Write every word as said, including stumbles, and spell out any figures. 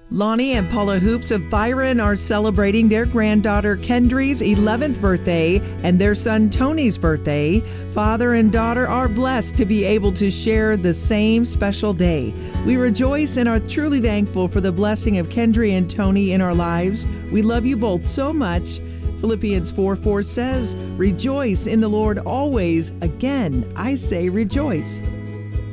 Lonnie and Paula Hoops of Byron are celebrating their granddaughter Kendry's eleventh birthday and their son Tony's birthday. Father and daughter are blessed to be able to share the same special day. We rejoice and are truly thankful for the blessing of Kendry and Tony in our lives. We love you both so much. Philippians four four says, "Rejoice in the Lord always. Again, I say rejoice."